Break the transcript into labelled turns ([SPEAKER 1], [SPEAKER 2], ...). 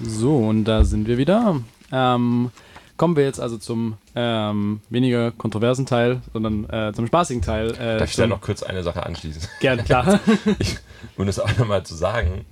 [SPEAKER 1] So, und da sind wir wieder. Kommen wir jetzt also zum weniger kontroversen Teil, sondern zum spaßigen Teil.
[SPEAKER 2] Darf ich da noch kurz eine Sache anschließen?
[SPEAKER 1] Gern, klar.
[SPEAKER 2] Um das auch nochmal zu sagen,